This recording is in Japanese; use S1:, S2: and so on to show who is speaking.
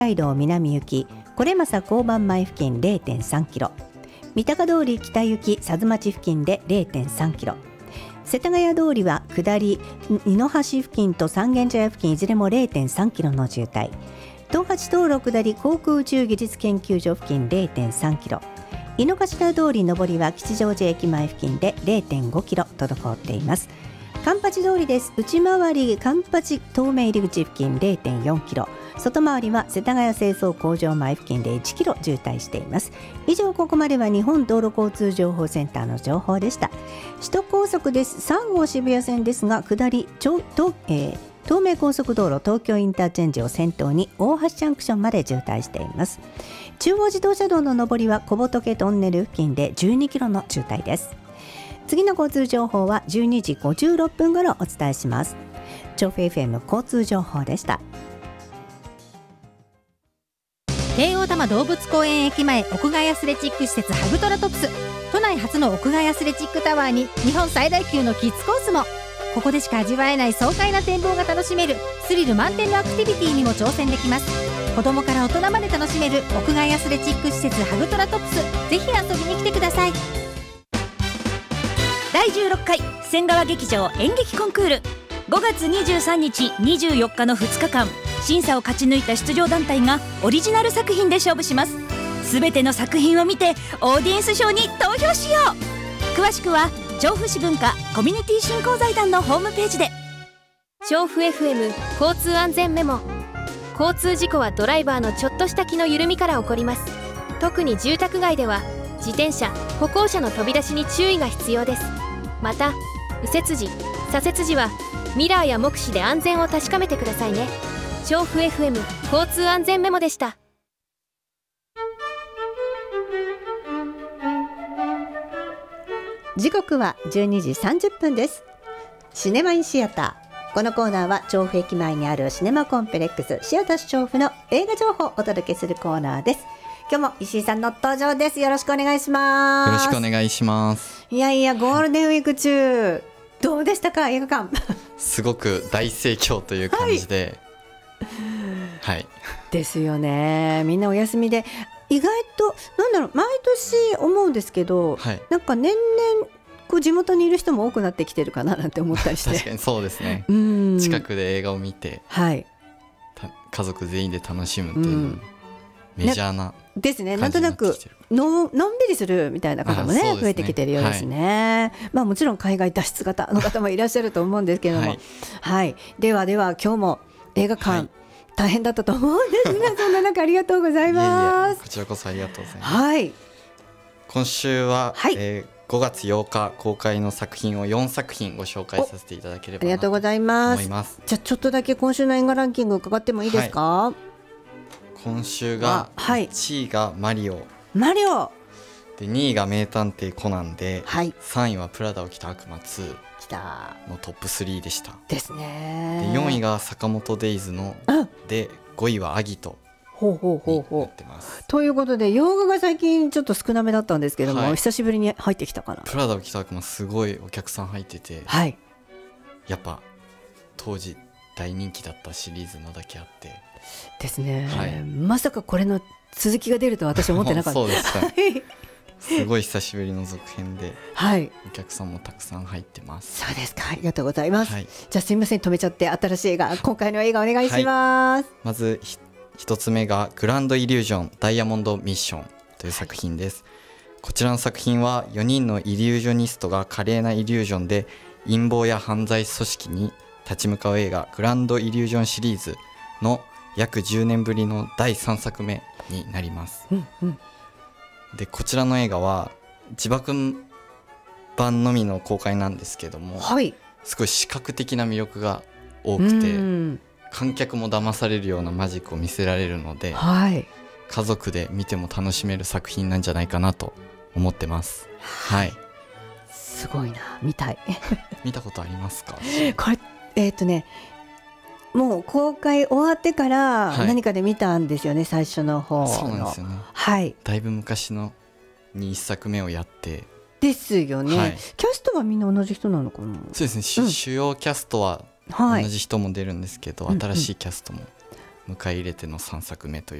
S1: 北海道南行きこれまさ交番前付近 0.3 キロ、三鷹通り北行き佐津町付近で 0.3 キロ、世田谷通りは下り二の橋付近と三軒茶屋付近いずれも 0.3 キロの渋滞、東八東路下り航空宇宙技術研究所付近 0.3 キロ、井の頭通り上りは吉祥寺駅前付近で 0.5 キロ滞っています。環八通りです。内回り環八東名入り口付近 0.4 キロ、外回りは世田谷清掃工場前付近で1キロ渋滞しています。以上、ここまでは日本道路交通情報センターの情報でした。首都高速です。3号渋谷線ですが下り東名高速道路東京インターチェンジを先頭に大橋ジャンクションまで渋滞しています。中央自動車道の上りは小仏トンネル付近で12キロの渋滞です。次の交通情報は12時56分頃お伝えします。調布 FM 交通情報でした。
S2: 京王多摩動物公園駅前屋外アスレチック施設ハグトラトプス、都内初の屋外アスレチックタワーに日本最大級のキッズコースも。ここでしか味わえない爽快な展望が楽しめるスリル満点のアクティビティにも挑戦できます。子供から大人まで楽しめる屋外アスレチック施設ハグトラトプス、ぜひ遊びに来てください。
S3: 第16回千川劇場演劇コンクール、5月23日24日の2日間、審査を勝ち抜いた出場団体がオリジナル作品で勝負します。すべての作品を見てオーディエンス賞に投票しよう。詳しくは調布市文化コミュニティ振興財団のホームページで。
S4: 調布 FM 交通安全メモ。交通事故はドライバーのちょっとした気の緩みから起こります。特に住宅街では自転車歩行者の飛び出しに注意が必要です。また右折時左折時はミラーや目視で安全を確かめてくださいね。調布 FM 交通安全メモでした。
S1: 時刻は12時30分です。シネマインシアター、このコーナーは調布駅前にあるシネマコンプレックスシアタス調布の映画情報をお届けするコーナーです。今日も石井さんの登場です。よろしくお願いします。
S5: よろしくお願いします。
S1: いやいや、ゴールデンウィーク中どうでしたか、映画館。
S5: すごく大盛況という感じで、はい、
S1: ですよね。みんなお休みで、意外となんだろう、毎年思うんですけど、
S5: はい、
S1: なんか年々こう地元にいる人も多くなってきてるかななんて思ったりして
S5: 確かにそうですね。近くで映画を見て、はい、家族全員で楽しむっていうのメジャーな
S1: ですね。なんとなくのんびりするみたいな方も ね増えてきてるようですね。はい、まあ、もちろん海外脱出型の方もいらっしゃると思うんですけれども、はい、はい、では今日も映画館、はい、大変だったと思うんですが、そんな中ありがとうございます。
S5: いえいえ、こちらこそありがとうございます。
S1: はい、
S5: 今週は、
S1: はい、
S5: 5月8日公開の作品を4作品ご紹介させていただければなと思います。
S1: ありがとうございます。じゃあちょっとだけ今週の映画ランキング伺ってもいいですか。はい、
S5: 今週が1位がマリオで、2位が名探偵コナンで、はい、3位はプラダを着た悪魔2のトップ3でした。
S1: ですね。
S5: で4位が坂本デイズので、5位はアギトになってます。
S1: ということで洋画が最近ちょっと少なめだったんですけども、はい、久しぶりに入ってきたかな。
S5: プラダを着た悪魔すごいお客さん入ってて、はい、やっぱ当時大人気だったシリーズのだけあって
S1: ですね、はい、まさかこれの続きが出るとは私は思ってなかった。
S5: そうですか。すごい久しぶりの続編で、はい、お客さんもたくさん入ってます。
S1: そうですか、ありがとうございます。はい、じゃあすみません、止めちゃって、新しい映画、今回の映画お願いします。はい、
S5: まず一つ目がグランドイリュージョンダイヤモンドミッションという作品です。こちらの作品は4人のイリュージョニストが華麗なイリュージョンで陰謀や犯罪組織に立ち向かう映画グランドイリュージョンシリーズの約10年ぶりの第3作目になります。でこちらの映画は自爆版のみの公開なんですけども、はい、すごい視覚的な魅力が多くて、観客も騙されるようなマジックを見せられるので、はい、家族で見ても楽しめる作品なんじゃないかなと思ってます。はい、
S1: すごいな、見たい。
S5: 見たことありますか？
S1: これもう公開終わってから何かで見たんですよね、はい、最初の方の。
S5: そうなんですよね、はい、だいぶ昔のに1作目をやって
S1: ですよね、はい、キャストはみんな同じ人なのかな？そう
S5: ですね、主要キャストは同じ人も出るんですけど、新しいキャストも迎え入れての3作目という